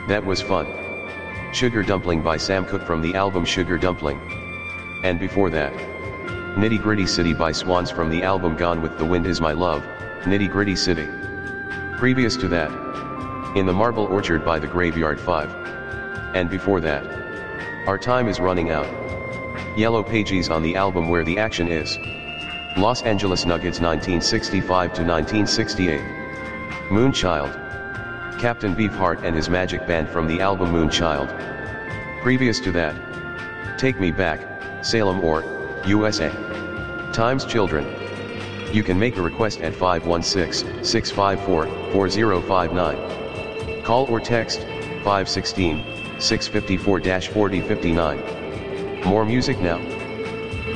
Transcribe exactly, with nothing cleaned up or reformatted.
That was fun. Sugar Dumpling by Sam Cooke from the album Sugar Dumpling. And before that, Nitty Gritty City by Swans from the album Gone with the Wind Is My Love, Nitty Gritty City. Previous to that, In the Marble Orchard by the Graveyard Five. And before that, Our Time Is Running Out. Yellow Pages on the album Where the Action Is. Los Angeles Nuggets nineteen sixty-five to nineteen sixty-eight. Moonchild. Captain Beefheart and his Magic Band from the album Moonchild. Previous to that, Take Me Back, Salem or U S A. Times Children. You can make a request at five one six, six five four, four zero five nine. Call or text five one six, six five four, four zero five nine. More music now.